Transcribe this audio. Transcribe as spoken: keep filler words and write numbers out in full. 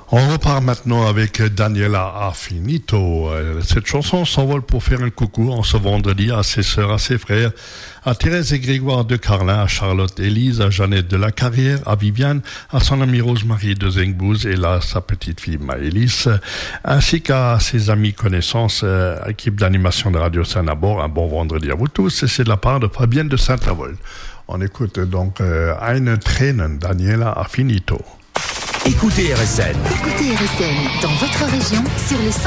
On repart maintenant avec Daniela Affinito. Cette chanson s'envole pour faire un coucou en ce vendredi à ses sœurs, à ses frères, à Thérèse et Grégoire de Carlin, à Charlotte Élise, à Jeannette de la Carrière, à Viviane, à son amie Rosemary de Zengbouz et là, sa petite fille Maëlys, ainsi qu'à ses amis connaissances, euh, équipe d'animation de Radio Saint-Nabor. Un bon vendredi à vous tous et c'est de la part de Fabienne de Saint-Avold. On écoute donc euh, Eine Tränen, Daniela Affinito. Écoutez R S N. Écoutez R S N dans votre région sur le